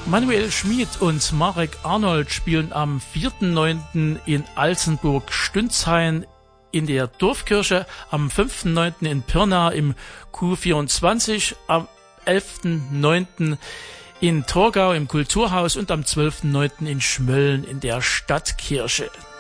Manuel Schmid und Marek Arnold spielen am 4.9. in Alsenburg-Stünzhain in der Dorfkirche, am 5.9. in Pirna im Q24, am 11.9. in Torgau im Kulturhaus und am 12.9. in Schmölln in der Stadtkirche.